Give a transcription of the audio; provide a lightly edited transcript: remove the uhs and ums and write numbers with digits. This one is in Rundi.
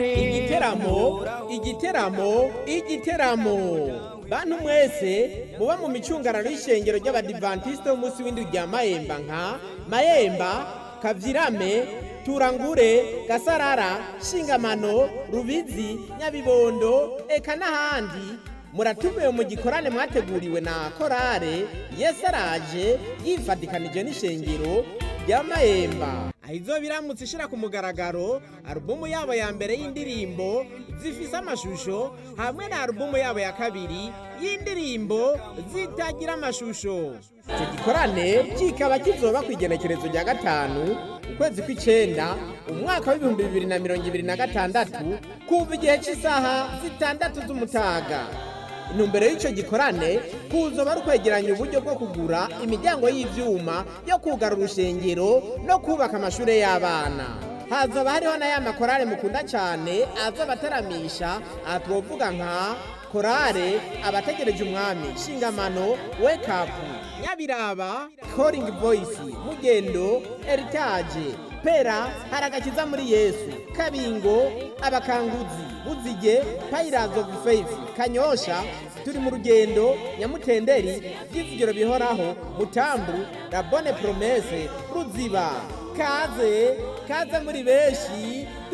igiteramo bantu mwese muba mu micungararo y'ishengero ry'abadivantisite b'umunsi w'indwi rya Mayemba nka Mayemba, Kavyirame, Turangure, Gasarara, Shingamano, Rubizi, Nyabibondo, eka n'ahandi muratumiwe mu gikorane mwateguriwe na korale Yesu araje yifadikanije n'ishengero rya Mayemba. Izo biramutse ishira ku mugaragaro alubumu yabo ya mbere y'indirimbo zifise amashusho hamwe na alubumu yabo ya kabiri y'indirimbo zitagira amashusho. Icyo gikorane kikaba kizoba ku igenekerezo rya 5 ukwezi kw'icenda umwaka w'ibihumbi 2026 kuva igihe cy'isaha 6 z'umutaga. Intumbero y'icyo gikorane kuzoba ari ukwegeranya uburyo bwo kugura imiryango y'ivyuma yo kugara urushengero no kubaka amashure y'abana. Hazoba hariho na ya makorale mukunda cyane azobataramisha, aha twovuga nka korale abategereje umwami, Shingamano, Wake Up, Nyabiraba, Calling Voice, Mugendo, Heritage, Pera, Haragakiza muri Yesu, Kabingo, Abakanguzi, Buzige, Pillars of Faith, Kanyosha, Turi mu rugendo, Nyamutenderi, Vyizigiro bihoraho, Mutambu, La Bonne Promesse, Ruziba. Kaze muri benshi